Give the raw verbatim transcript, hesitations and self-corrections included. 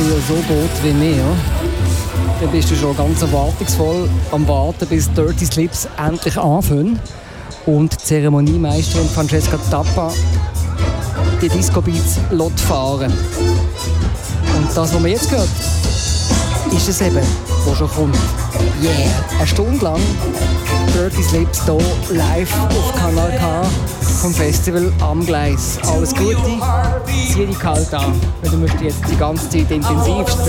dir so geht wie mir, dann bist du schon ganz erwartungsvoll am Warten, bis Dirty Slips endlich anfangen und die Zeremoniemeisterin Francesca Tappa die Disco-Beats fahren. Und das, was man jetzt hört, ist es eben, was schon kommt. Yeah! Eine Stunde lang Dirty Slips hier live auf Kanal K vom Festival am Gleis. Alles Gute, zieh dich kalt an, weil du musst jetzt die ganze Zeit intensivst